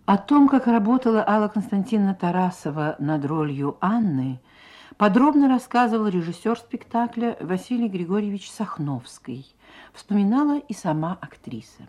О том, как работала Алла Константиновна Тарасова над ролью Анны, подробно рассказывал режиссер спектакля Василий Григорьевич Сахновский. Вспоминала и сама актриса.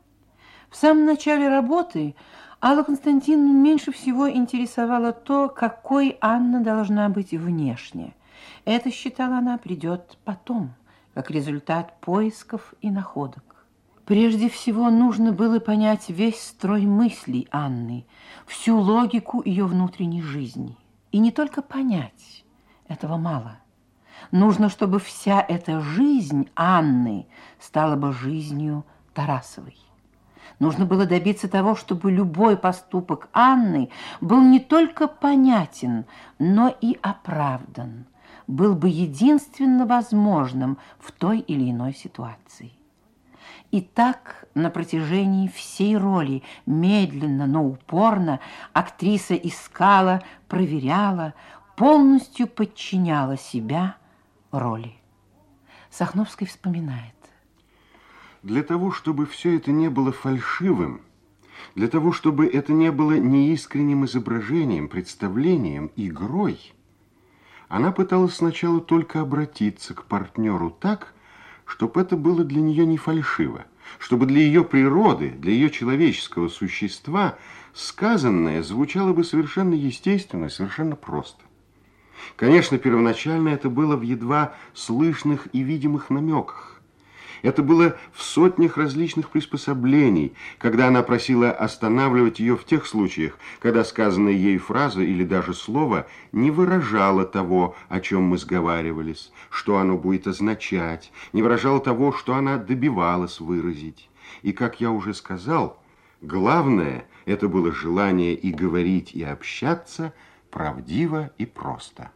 В самом начале работы Аллу Константиновну меньше всего интересовало то, какой Анна должна быть внешне. Это, считала она, придет потом, как результат поисков и находок. Прежде всего, нужно было понять весь строй мыслей Анны, всю логику ее внутренней жизни. И не только понять, этого мало. Нужно, чтобы вся эта жизнь Анны стала бы жизнью Тарасовой. Нужно было добиться того, чтобы любой поступок Анны был не только понятен, но и оправдан, был бы единственно возможным в той или иной ситуации. И так на протяжении всей роли, медленно, но упорно, актриса искала, проверяла, полностью подчиняла себя роли. Сахновский вспоминает. Для того, чтобы все это не было фальшивым, для того, чтобы это не было неискренним изображением, представлением, игрой, она пыталась сначала только обратиться к партнеру так, чтобы это было для нее не фальшиво, чтобы для ее природы, для ее человеческого существа сказанное звучало бы совершенно естественно, совершенно просто. Конечно, первоначально это было в едва слышных и видимых намеках. Это было в сотнях различных приспособлений, когда она просила останавливать ее в тех случаях, когда сказанная ей фраза или даже слово не выражало того, о чем мы сговаривались, что оно будет означать, не выражало того, что она добивалась выразить. И, как я уже сказал, главное – это было желание и говорить, и общаться правдиво и просто.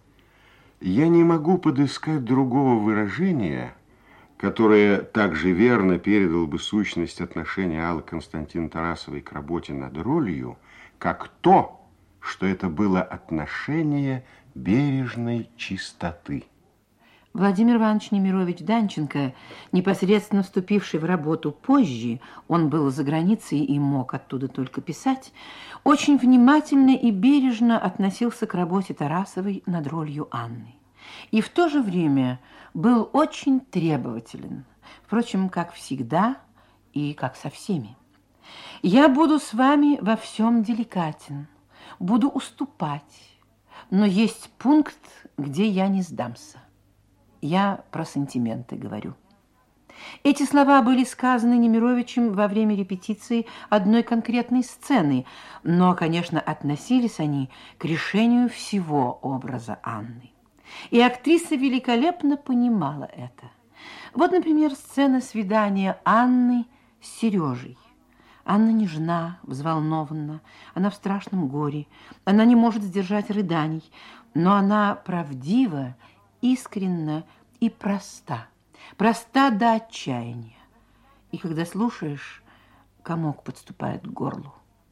Я не могу подыскать другого выражения, которое также верно передал бы сущность отношения Аллы Константиновны Тарасовой к работе над ролью, как то, что это было отношение бережной чистоты. Владимир Иванович Немирович Данченко, непосредственно вступивший в работу позже, он был за границей и мог оттуда только писать, очень внимательно и бережно относился к работе Тарасовой над ролью Анны. И в то же время был очень требователен, впрочем, как всегда и как со всеми. «Я буду с вами во всем деликатен, буду уступать, но есть пункт, где я не сдамся. Я про сантименты говорю». Эти слова были сказаны Немировичем во время репетиции одной конкретной сцены, но, конечно, относились они к решению всего образа Анны. И актриса великолепно понимала это. Вот, например, сцена свидания Анны с Сережей. Анна нежна, взволнована, она в страшном горе, она не может сдержать рыданий, но она правдива, искренна и проста. Проста до отчаяния. И когда слушаешь, комок подступает к горлу.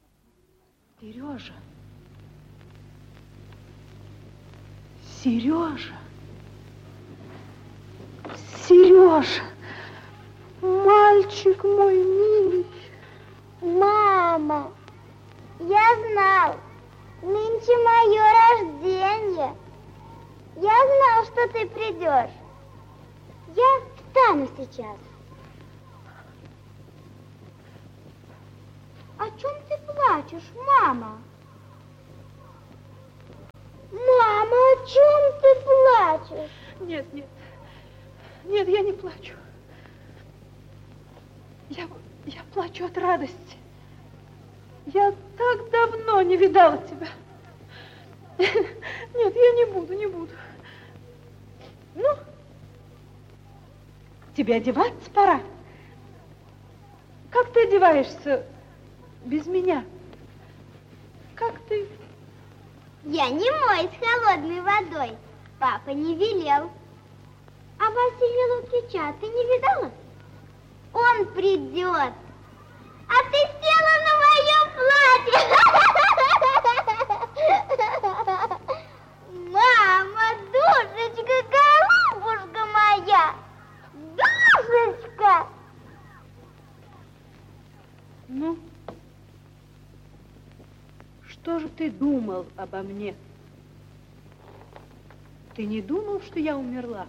Сережа. Сережа. Сережа. Мальчик мой милый. Мама, я знал, нынче мое рождение. Я знал, что ты придешь. Я встану сейчас. О чем ты плачешь, мама? Мама, о чем ты плачешь? Нет, нет. Нет, я не плачу. Я плачу от радости. Я так давно не видала тебя. Нет, я не буду. Ну, тебе одеваться пора. Как ты одеваешься без меня? Как ты? Я не моюсь холодной водой. Папа не велел. А Василия Лукича ты не видала? Он придет. А ты села на моем платье. Мама, душечка, голубушка моя. Душечка. Ну, Что же ты думал обо мне? Ты не думал, что я умерла?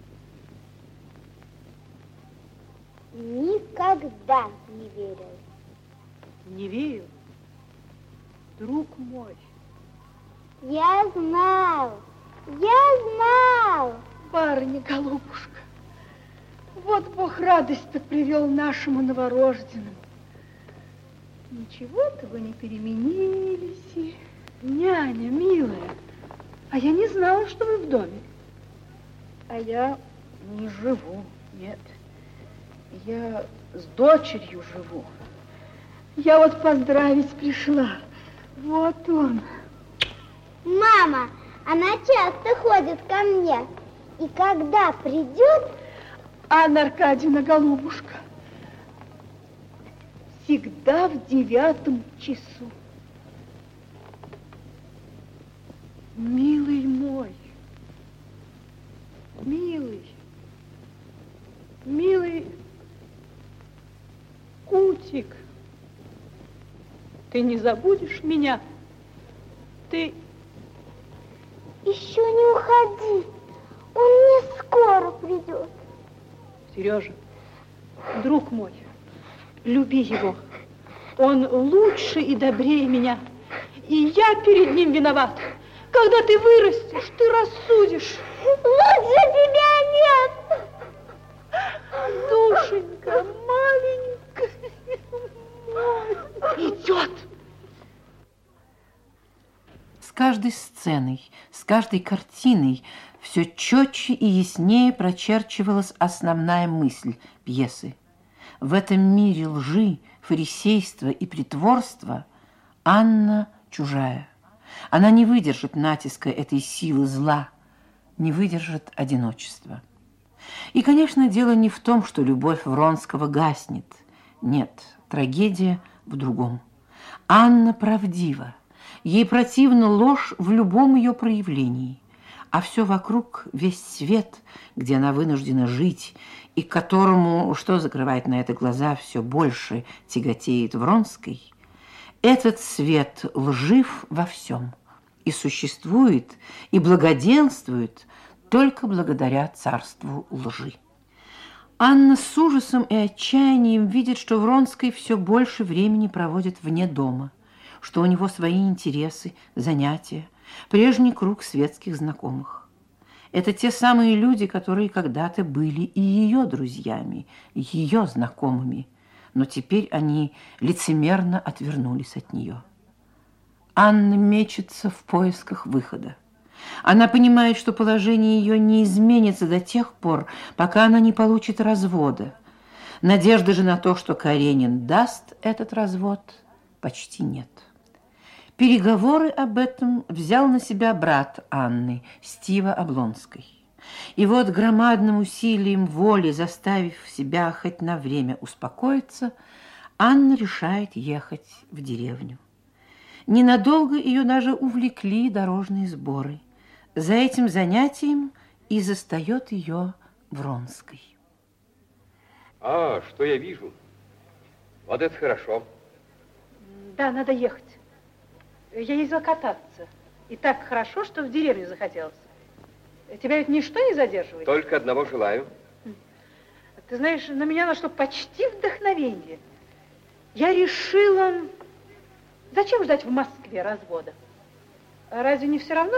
Никогда не верил. Не верил? Друг мой. Я знал. Барыня-голубушка, вот Бог радость-то привел нашему новорожденному. Ничего-то вы не переменились. И... Няня, милая, а я не знала, что вы в доме. А я не живу, нет. Я с дочерью живу. Я вот поздравить пришла. Вот он. Мама, она часто ходит ко мне. И когда придет... Анна Аркадьевна, голубушка, всегда в 9 часу. Милый мой, милый Кутик, ты не забудешь меня? Ты... Еще не уходи, он не скоро придет. Сережа, друг мой, люби его. Он лучше и добрее меня. И я перед ним виноват. Когда ты вырастешь, ты рассудишь. Лучше тебя нет. Душенька, маленькая. Идет. С каждой сценой, с каждой картиной все четче и яснее прочерчивалась основная мысль пьесы. В этом мире лжи, фарисейства и притворства Анна чужая. Она не выдержит натиска этой силы зла, не выдержит одиночества. И, конечно, дело не в том, что любовь Вронского гаснет. Нет, трагедия в другом. Анна правдива. Ей противна ложь в любом ее проявлении. А все вокруг, весь свет, где она вынуждена жить, и к которому, что закрывает на это глаза, все больше тяготеет Вронской, этот свет лжив во всем и существует, и благоденствует только благодаря царству лжи. Анна с ужасом и отчаянием видит, что Вронский все больше времени проводит вне дома, что у него свои интересы, занятия, прежний круг светских знакомых. Это те самые люди, которые когда-то были и ее друзьями, ее знакомыми, но теперь они лицемерно отвернулись от нее. Анна мечется в поисках выхода. Она понимает, что положение ее не изменится до тех пор, пока она не получит развода. Надежды же на то, что Каренин даст этот развод, почти нет. Переговоры об этом взял на себя брат Анны, Стива Облонский. И вот громадным усилием воли, заставив себя хоть на время успокоиться, Анна решает ехать в деревню. Ненадолго ее даже увлекли дорожные сборы. За этим занятием и застает ее Вронский. А, что я вижу? Вот это хорошо. Да, надо ехать. Я ездила кататься. И так хорошо, что в деревню захотелось. Тебя ведь ничто не задерживает? Только одного желаю. Ты знаешь, на меня нашло почти вдохновение. Я решила... Зачем ждать в Москве развода? Разве не все равно,